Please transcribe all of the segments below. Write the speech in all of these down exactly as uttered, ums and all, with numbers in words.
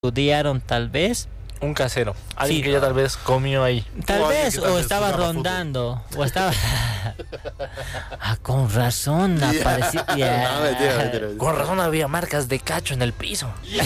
estudiaron tal vez. Un casero, alguien Sí. que ya tal vez comió ahí. Tal O alguien vez, que tal o vez estaba jugaba rondando, o estaba... ah, con razón, Ya. apareció... ya. No, mentira, mentira, mentira. Con razón había marcas de cacho en el piso.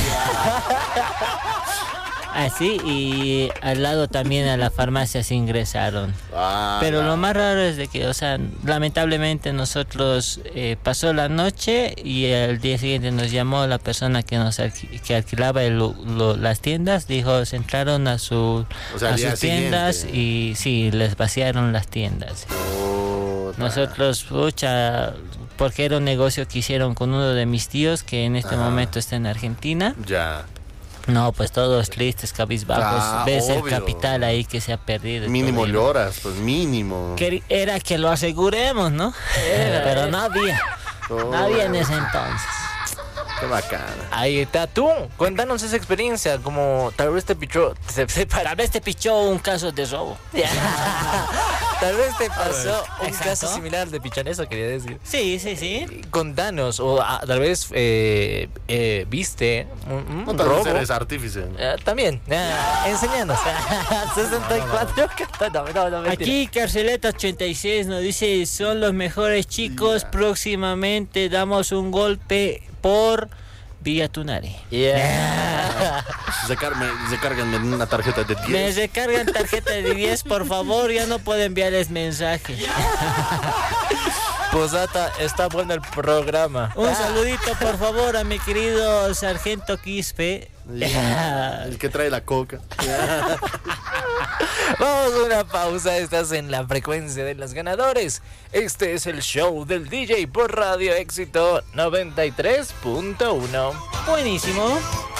Así, y al lado también a la farmacia se ingresaron. Ah, Pero ya. lo más raro es de que, o sea, lamentablemente nosotros eh, pasó la noche y al día siguiente nos llamó la persona que nos alqui- que alquilaba el- lo- las tiendas, dijo, se entraron a, su, O sea, a al día sus tiendas siguiente. y sí, les vaciaron las tiendas. Puta. Nosotros, pucha, porque era un negocio que hicieron con uno de mis tíos que en este Ajá. momento está en Argentina. Ya. No, pues todos tristes, cabizbajos. Ah, Ves el obvio. capital ahí que se ha perdido. y Mínimo todo ello. lloras, pues mínimo. Queri- Era que lo aseguremos, ¿no? Pero no había. Oh, No había en ese entonces. Qué bacana. Ahí está tú. Cuéntanos esa experiencia, como tal vez te pichó, te, te- Tal vez te pichó un caso de robo. tal vez te pasó un Exacto. caso similar de pichón, eso quería decir. Sí, sí, sí. Contanos, o ah, tal vez eh, eh, viste un, un No tal vez robo. eres artífice. Eh, también, ah, enseñanos. sesenta y cuatro. No, no, no, mentira. Aquí Carceleta ochenta y seis nos dice, son los mejores chicos, Ya. próximamente damos un golpe por Villa Tunari. Yeah. Se, car- me- se cargan en una tarjeta de Me diez. recargan tarjeta de diez, por favor, ya no puedo enviarles mensajes. Posata, está bueno el programa. Un saludito, por favor, a mi querido Sargento Quispe. Ya. El que trae la coca. Vamos a una pausa, estás en la frecuencia de los ganadores. Este es el show del D J por Radio Éxito noventa y tres punto uno. Buenísimo.